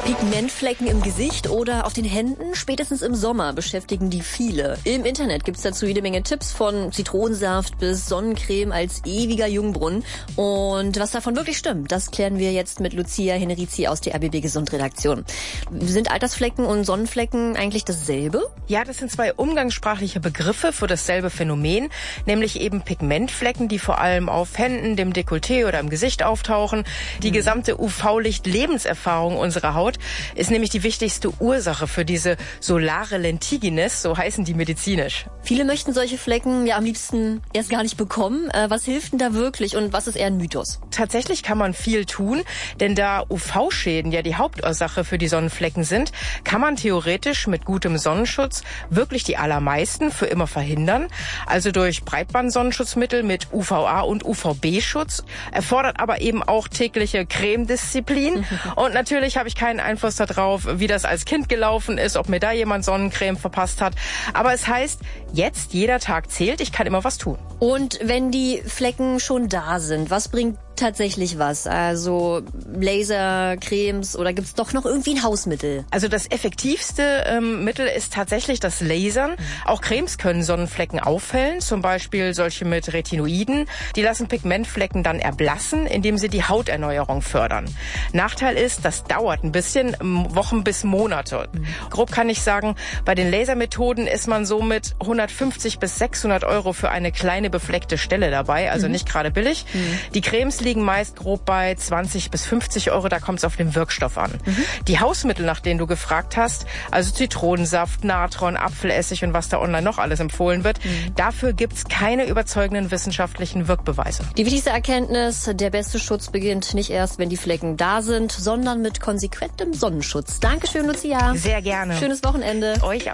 Pigmentflecken im Gesicht oder auf den Händen? Spätestens im Sommer beschäftigen die viele. Im Internet gibt's dazu jede Menge Tipps, von Zitronensaft bis Sonnencreme als ewiger Jungbrunnen. Und was davon wirklich stimmt, das klären wir jetzt mit Lucia Henrizi aus der RBB Gesund Redaktion. Sind Altersflecken und Sonnenflecken eigentlich dasselbe? Ja, das sind zwei umgangssprachliche Begriffe für dasselbe Phänomen, nämlich eben Pigmentflecken, die vor allem auf Händen, dem Dekolleté oder im Gesicht auftauchen. Die gesamte UV-Licht-Lebenserfahrung unserer Haut ist nämlich die wichtigste Ursache für diese solare Lentiginess, so heißen die medizinisch. Viele möchten solche Flecken ja am liebsten erst gar nicht bekommen. Was hilft denn da wirklich und was ist eher ein Mythos? Tatsächlich kann man viel tun, denn da UV-Schäden ja die Hauptursache für die Sonnenflecken sind, kann man theoretisch mit gutem Sonnenschutz wirklich die allermeisten für immer verhindern. Also durch Breitband-Sonnenschutzmittel mit UVA und UVB-Schutz, erfordert aber eben auch tägliche Cremedisziplin. Und natürlich habe ich keinen Einfluss darauf, wie das als Kind gelaufen ist, ob mir da jemand Sonnencreme verpasst hat. Aber es heißt, jetzt jeder Tag zählt, ich kann immer was tun. Und wenn die Flecken schon da sind, was bringt tatsächlich was? Also Laser, Cremes oder gibt's doch noch irgendwie ein Hausmittel? Also das effektivste Mittel ist tatsächlich das Lasern. Auch Cremes können Sonnenflecken aufhellen, zum Beispiel solche mit Retinoiden. Die lassen Pigmentflecken dann erblassen, indem sie die Hauterneuerung fördern. Nachteil ist, das dauert ein bisschen, Wochen bis Monate. Grob kann ich sagen, bei den Lasermethoden ist man so mit 150 bis 600 € für eine kleine befleckte Stelle dabei, also nicht gerade billig. Die Cremes liegen meist grob bei 20 bis 50 €, da kommt es auf den Wirkstoff an. Die Hausmittel, nach denen du gefragt hast, also Zitronensaft, Natron, Apfelessig und was da online noch alles empfohlen wird, dafür gibt's keine überzeugenden wissenschaftlichen Wirkbeweise. Die wichtigste Erkenntnis, der beste Schutz beginnt nicht erst, wenn die Flecken da sind, sondern mit konsequentem Sonnenschutz. Dankeschön, Lucia. Sehr gerne. Schönes Wochenende. Euch auch.